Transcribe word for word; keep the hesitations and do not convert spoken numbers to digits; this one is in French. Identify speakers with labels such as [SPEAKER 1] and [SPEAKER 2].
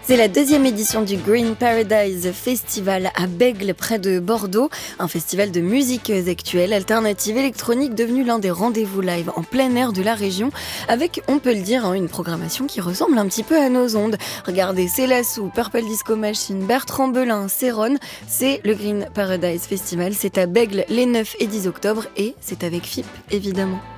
[SPEAKER 1] C'est la deuxième édition du Green Paradise Festival à Bègles, près de Bordeaux. Un festival de musique actuelle, alternative, électronique, devenu l'un des rendez-vous live en plein air de la région, avec, on peut le dire, une programmation qui ressemble un petit peu à nos ondes. Regardez, Célassou, Purple Disco Machine, Bertrand Belin, Céron, c'est le Green Paradise Festival. C'est à Bègles les neuf et dix octobre et c'est avec F I P, évidemment.